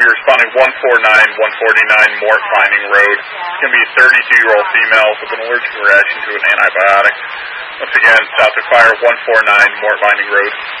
you're responding 149 Mort Vining Road. It's going to be a 32-year-old female with an allergic reaction to an antibiotic. Once again, Southwick Fire, 149 Mort Vining Road.